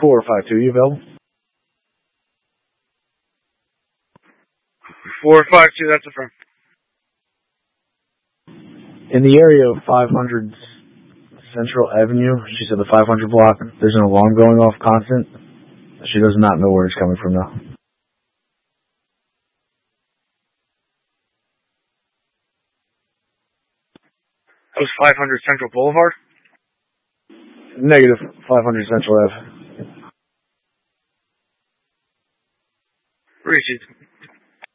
452, you available? 452, that's a firm. In the area of 500 Central Avenue, she said the 500 block, there's an alarm going off constant. She does not know where it's coming from now. That was 500 Central Boulevard? Negative, 500 Central Ave. Richie.